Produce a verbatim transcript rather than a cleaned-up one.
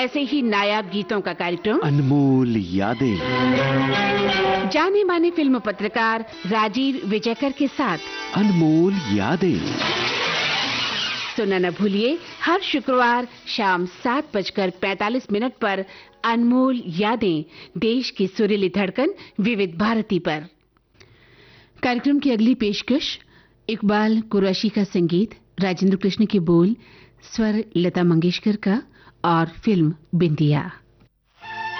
ऐसे ही नायाब गीतों का कार्यक्रम अनमोल यादें, जाने माने फिल्म पत्रकार राजीव विजयकर के साथ अनमोल यादें सुनना न भूलिए हर शुक्रवार शाम सात बजकर पैंतालीस मिनट पर अनमोल यादें, देश की सुरीली धड़कन विविध भारती पर। कार्यक्रम की अगली पेशकश इकबाल कुरैशी का संगीत, राजेंद्र कृष्ण के बोल, स्वर लता मंगेशकर का और फिल्म बिंदिया।